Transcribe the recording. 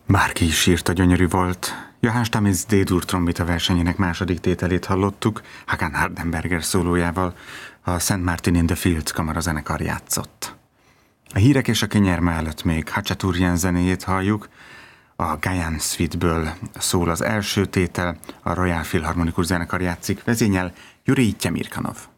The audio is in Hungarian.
Bárki is írta, gyönyörű volt. Johann Stamitz D-dur trombita versenyének második tételét hallottuk, Hakan Hardenberger szólójával, a St. Martin in the Fields kamarazenekar játszott. A hírek és a kenyerme előtt még Hachaturian zenéjét halljuk, a Gajan Suite-ből szól az első tétel, a Royal Philharmonikus zenekar játszik, vezényel Jurij Tyemirkanov.